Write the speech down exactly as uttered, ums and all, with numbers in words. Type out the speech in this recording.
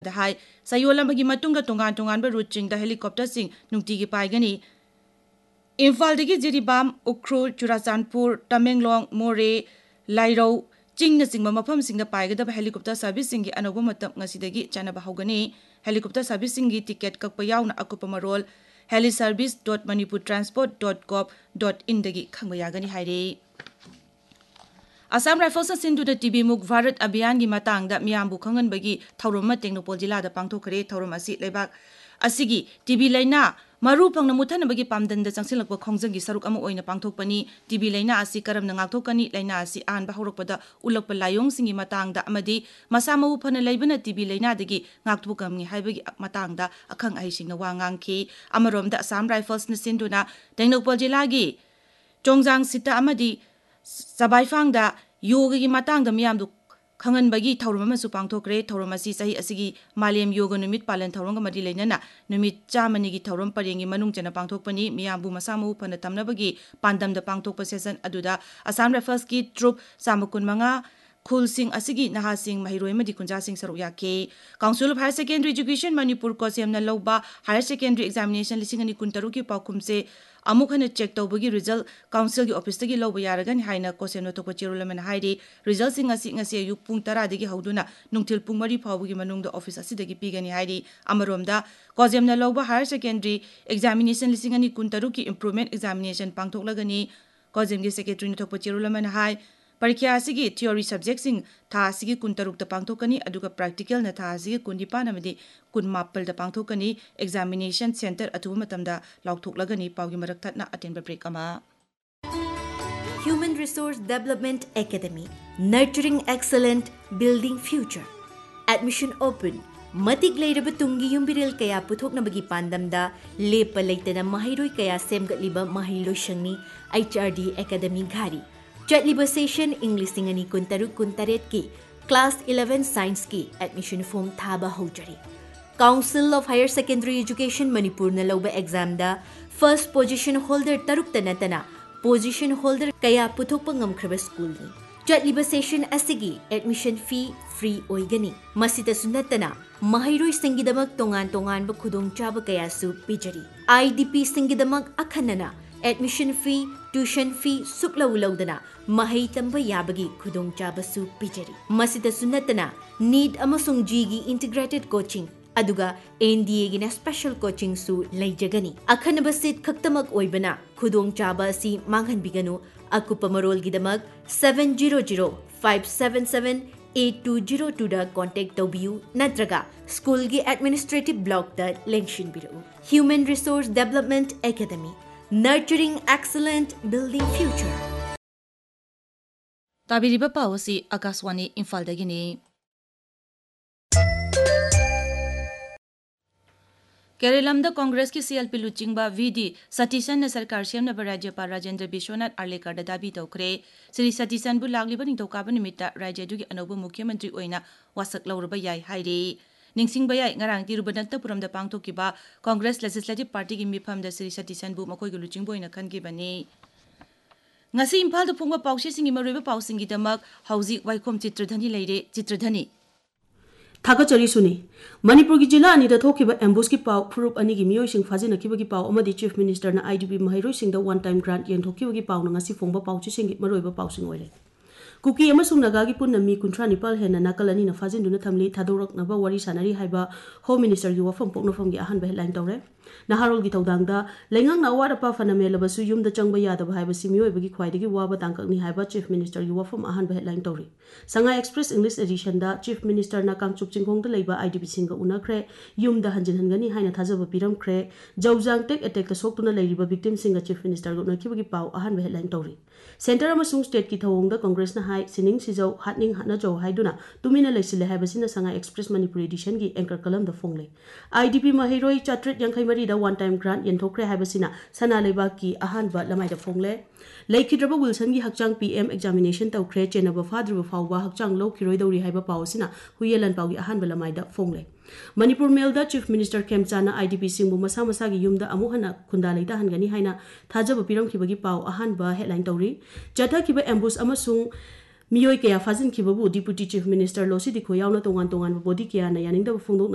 ꯇ ꯍꯥꯏ ꯁꯌꯣꯜꯂꯝꯕꯒꯤ ꯃꯇꯨꯡꯗ ꯇꯣꯉꯥꯟ ꯇꯣꯉꯥꯟꯕ ꯔꯨꯠꯁꯤꯡꯗ ꯍꯦꯂꯤꯀꯣꯞꯇꯔꯁꯤꯡ ꯅꯨꯡꯇꯤꯒꯤ ꯄꯥꯏꯒꯅꯤ ꯏꯝꯐꯥꯜꯗꯒꯤ ꯖꯤꯔꯤꯕꯥꯝ ꯎꯈ꯭ꯔꯨꯜ ꯆꯨꯔꯥꯆꯥꯟꯄꯨꯔ ꯇꯃꯦꯡꯂꯣꯡ ꯃꯣꯔꯦ ꯂꯥꯏꯔꯧ ꯆꯤꯡꯅꯆꯤꯡꯕ ꯃꯐꯝꯁꯤꯡꯗ ꯄꯥꯏꯒꯗꯕ ꯍꯦꯂꯤꯀꯣꯞꯇꯔ ꯁꯔꯚꯤꯁꯁꯤꯡꯒꯤ ꯑꯅꯧꯕ ꯃꯇꯝ ꯉꯁꯤꯗꯒꯤ ꯆꯠꯅꯕ ꯍꯧꯒꯅꯤ ꯍꯦꯂꯤꯀꯣꯞꯇꯔ ꯁꯔꯚꯤꯁꯁꯤꯡꯒꯤ ꯇꯤꯀꯦꯠ ꯀꯛꯄ ꯌꯥꯎꯅ ꯑꯀꯨꯞꯄ ꯃꯔꯣꯜ heliservice dot manipur transport dot gov dot in dagi khangba yagani haire Assam Rifles Sindhuda Tibi Muk Bharat Abhiyan gi matangda miyambu khanganbagi thauram Tengnopol jila da pangthokre thauram asi lebak asigi Tibi laina maru phangna muthanabagi pamdanda changsilakba khongjanggi saruk ama oina pangthokpani Tibi laina asi karamna ngakthokani laina asi anba horokpada ulakpa layong singi matangda amadi masamawu phana leibana Tibi laina dagi ngakthokkamni haibagi matangda akhang ahisingna wa ngangki amaromda Assam Rifles na Sindhuna Tengnopol jila gi Chongjang Sita amadi Sabaifangda yoga gi matangda miyamdu khanganbagi thauram amasu pangthokre thauram asi sahi asigi malem yoga numit palan thauramga madi leinana numit chamani gi thauram parengi manung chana pangthokpani miyambu masamu phana tamnabagi pandamda pangthokpa session aduda Assam Rifles ki troop samakun manga khulsing asigi nahasing mahiroi madi kunja sing saruk yake Council of Higher Secondary Education Manipur ko semna loba higher secondary examination lising ani kuntaru ki paukumse amuk hana check tawbagi result council gi office tagi loba yaragani haina ko semna tokpa chirulamena hairi result sing asi ngasi ayuk pung tara dagi hauduna nungthil pung mari phawgi manungda office asi dagi pigani hairi amaromda ko semna loba higher secondary examination lising ani kuntaru ki improvement examination pangthoklagani ko semgi secretary ni tokpa chirulamena hai Parikya asigi theory subjects sing tha asigi kuntaruk ta pangthokani aduga practical na tha asigi kundipa namadi kunmapal da pangthokani examination center atu matamda lauthoklagani pawgi marak thatna atenba break ama Human Resource Development Academy Nurturing Excellent Building Future Admission Open Matik leiraba tungi yumbiril kaya puthoknabagi pandamda lepa leitana mahiroi kaya semgatliba mahiloshangni H R D Academy Ghari Chatliba session English singani kuntaruk kuntaret ki class eleven science ki admission form thaba hojari Council of Higher Secondary Education Manipur na loba exam da first position holder taruk tanatana position holder kaya puthokpa ngamkhraba school ni Chatliba session asigi admission fee free oigani masita sunatana mahiroi singidamak tongan tongan ba khudong chaba kaya su pijari I D P singidamak akhanana admission fee tuition fee suklaulawdana mahai tamba yabagi khudong chaba su pijari masita sunatana need amasung G gi integrated coaching aduga N D A gi na special coaching su leijagani akhanaba sit khaktamak oibana khudong chaba si manghan biganu akupa marol gi damak seven zero zero five seven seven eight two zero two da contact tawbiu natraga school gi administrative block da lenction biru Human Resource Development Academy Nurturing Excellent Building Future. Tabiriba Pawasi Akaswani Imphal dagini. Kerelamda Congress ki C L P luchingba V D Satishan na sarkar siyam na Rajyapal Rajendra Bishwanath Arlekar da dabi tawkre Sri Satishan bu lagliba ningtawkaba nimita Rajyadugi anauba Mukhyamantri oina wasak lauraba yai hairi Ningsing bayai ngarang Tirubhananthapuram da pangthokiba Congress Legislative Party gi mifam da Sri Satishan bu makoi gi luchingbo ina khangibani Ngasi Imphal da phungba pawse singi maroiba pawsingi damak hauji waikhom Chitradhani leire Chitradhani Thakachari suni Manipur gi jila ani da thokiba ambush ki paw phurup ani gi miyoi sing phajina kiba gi paw amadi chief minister na I D P Mahairoi sing da one time grant yen thokiba gi paw na ngasi phungba pawche sing gi maroiba pawsing oire Kuki amasung nagagi punna mi kunthra nipal hena nakalani na fajin duna thamli thadorak naba wari sanari haiba home minister gi wafam pokno fam gi ahan ba headline tawre naharol gi tawdangda lengang na wara pa fana melaba su yum da changba yada ba haiba simioi bagi khwaidagi waba tangkak ni haiba chief minister gi wafam ahan ba headline tawre Sanga Express English edition da chief minister na kangchup chingkhong da leiba I D P singa unakre yum da hanjin hangani haina thajaba piram kre jawjang tek attack ta soktuna leiriba victim singa chief minister gi unakibagi paw ahan ba headline tawre Center amasung state ki thawong da Congress na hai sining sijau hatning hatna jaw haiduna tumina leisile haibasina Sanga Express Manipur edition gi anchor kalam da fongle I D P Mahairoi chatret yankhai mari da one time grant yenthokre haibasina sana leiba ki ahan ba lamai da fongle leikidraba Wilson gi hakchang P M examination tawkre chenaba fadruba fawba hakchang lokiroi dawri haiba pawsina huyelan pawgi ahan ba lamai da fongle Manipur Mail da Chief Minister Khemchana I D P singbu masa masa gi yumda amuhana khunda leita hangani haina thajaba piram khibagi paw ahan ba headline tawri jatha kiba ambush amasung miyoi kaya fazin kibabu Deputy Chief Minister Losi Dikho yauna tongan tongan body kaya na yaning da phungdok